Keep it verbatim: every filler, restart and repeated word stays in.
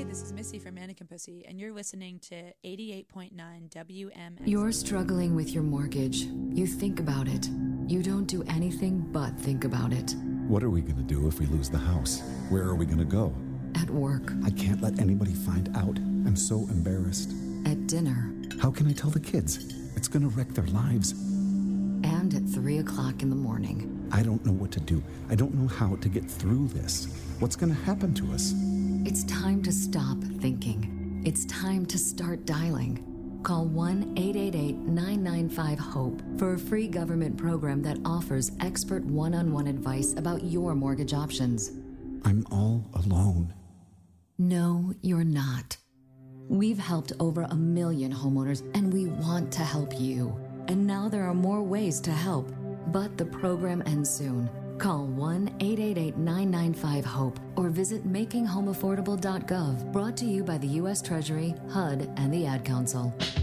Hey, this is Missy from Mannequin Pussy, and you're listening to eighty-eight point nine W M X. You're struggling with your mortgage. You think about it. You don't do anything but think about it. What are we going to do if we lose the house? Where are we going to go? At work. I can't let anybody find out. I'm so embarrassed. At dinner. How can I tell the kids? It's going to wreck their lives. And at three o'clock in the morning. I don't know what to do. I don't know how to get through this. What's going to happen to us? It's time to stop thinking. It's time to start dialing. Call one eight eight eight, nine nine five, HOPE for a free government program that offers expert one-on-one advice about your mortgage options. I'm all alone. No, you're not. We've helped over a million homeowners, and we want to help you. And now there are more ways to help, but the program ends soon. Call one eight eight eight, nine nine five, HOPE or visit making home affordable dot gov. Brought to you by the U S Treasury, H U D, and the Ad Council.